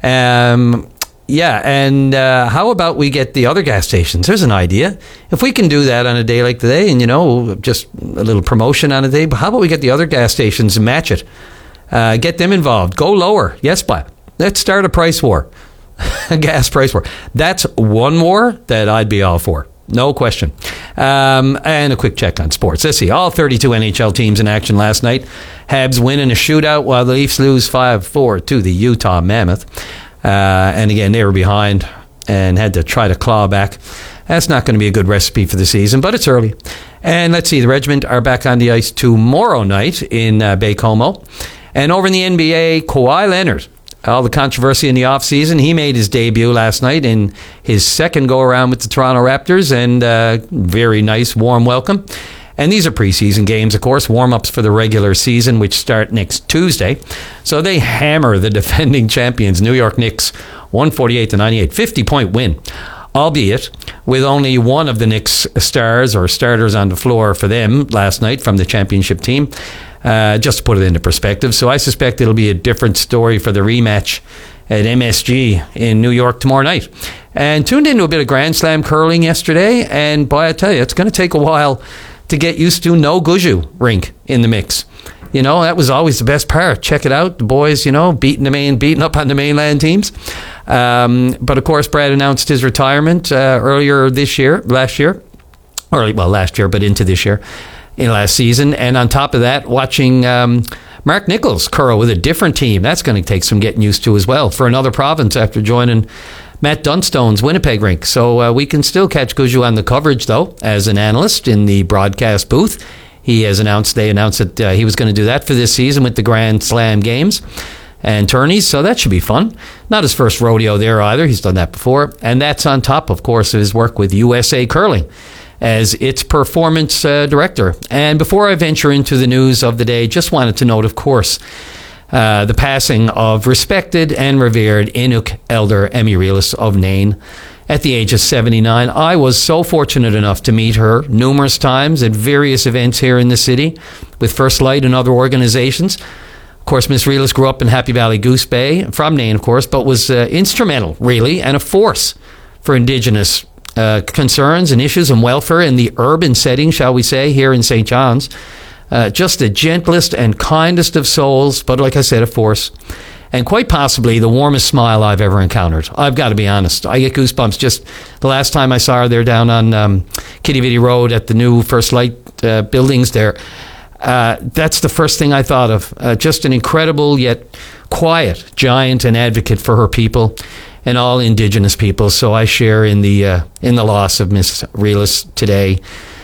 Yeah, and how about we get the other gas stations? There's an idea. If we can do that on a day like today, and, just a little promotion on a day, but how about we get the other gas stations and match it? Get them involved. Go lower. Yes, but let's start a price war. A gas price war. That's one war that I'd be all for. No question. And a quick check on sports. Let's see. All 32 NHL teams in action last night. Habs win in a shootout while the Leafs lose 5-4 to the Utah Mammoth. And again, they were behind and had to try to claw back. That's not going to be a good recipe for the season, but it's early. And let's see. The Regiment are back on the ice tomorrow night in Baie-Comeau. And over in the NBA, Kawhi Leonard. All the controversy in the offseason. He made his debut last night in his second go-around with the Toronto Raptors, and very nice, warm welcome. And these are preseason games, of course, warm-ups for the regular season, which start next Tuesday. So they hammer the defending champions, New York Knicks, 148-98, 50-point win, albeit with only one of the Knicks stars or starters on the floor for them last night from the championship team. Just to put it into perspective. So I suspect it'll be a different story for the rematch at MSG in New York tomorrow night. And tuned into a bit of Grand Slam curling yesterday, and boy, I tell you, it's going to take a while to get used to no Guju rink in the mix. That was always the best part. Check it out. The boys, beating up on the mainland teams. But of course, Brad announced his retirement last year, but into this year. In last season, and on top of that, watching Mark Nichols curl with a different team. That's going to take some getting used to as well for another province after joining Matt Dunstone's Winnipeg rink. So we can still catch Guju on the coverage, though, as an analyst in the broadcast booth. They announced that he was going to do that for this season with the Grand Slam games and tourneys, so that should be fun. Not his first rodeo there either. He's done that before. And that's on top, of course, of his work with USA Curling as its performance director. And before I venture into the news of the day, just wanted to note, of course, the passing of respected and revered Inuk elder Emmy Reelis of Nain at the age of 79. I was so fortunate enough to meet her numerous times at various events here in the city with First Light and other organizations. Of course, Miss Reelis grew up in Happy Valley Goose Bay, from Nain, of course, but was instrumental, really, and a force for Indigenous concerns and issues and welfare in the urban setting, shall we say, here in St. John's. Just the gentlest and kindest of souls, but like I said, a force. And quite possibly the warmest smile I've ever encountered. I've got to be honest. I get goosebumps just the last time I saw her there down on Kitty Vitty Road at the new First Light buildings there. That's the first thing I thought of. Just an incredible yet quiet giant and advocate for her people and all Indigenous people. So I share in the loss of Miss Reelis today.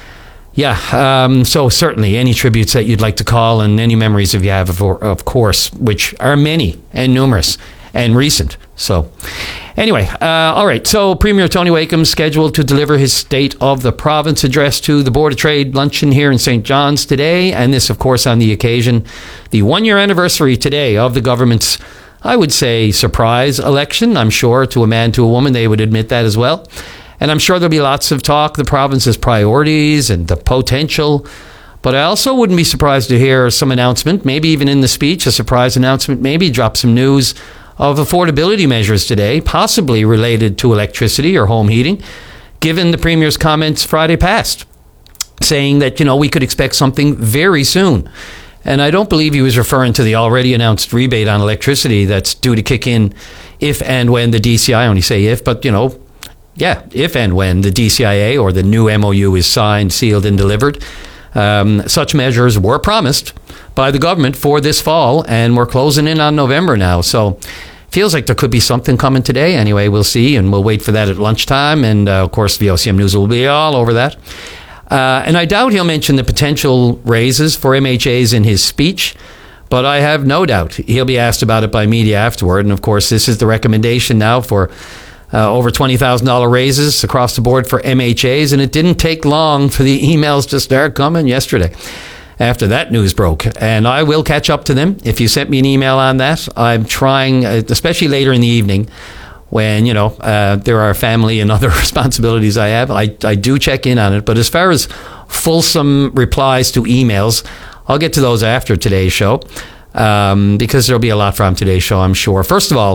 Yeah, so certainly any tributes that you'd like to call and any memories if you have, of course, which are many and numerous and recent. So anyway, all right. So Premier Tony Wakeham scheduled to deliver his State of the Province address to the Board of Trade luncheon here in St. John's today. And this, of course, on the occasion, the one-year anniversary today of the government's, I would say, surprise election. I'm sure to a man, to a woman, they would admit that as well. And I'm sure there'll be lots of talk, the province's priorities and the potential. But I also wouldn't be surprised to hear some announcement, maybe even in the speech, a surprise announcement, maybe drop some news of affordability measures today, possibly related to electricity or home heating, given the Premier's comments Friday past, saying that, we could expect something very soon. And I don't believe he was referring to the already announced rebate on electricity that's due to kick in if and when the DCI, I only say if, but, if and when the DCIA or the new MOU is signed, sealed, and delivered. Such measures were promised by the government for this fall, and we're closing in on November now. So feels like there could be something coming today. Anyway, we'll see, and we'll wait for that at lunchtime. And, of course, the OCM News will be all over that. And I doubt he'll mention the potential raises for MHAs in his speech, but I have no doubt he'll be asked about it by media afterward. And, of course, this is the recommendation now for over $20,000 raises across the board for MHAs, and it didn't take long for the emails to start coming yesterday after that news broke. And I will catch up to them. If you sent me an email on that, I'm trying, especially later in the evening when, there are family and other responsibilities I have, I do check in on it. But as far as fulsome replies to emails, I'll get to those after today's show. Because there'll be a lot from today's show, I'm sure. First of all,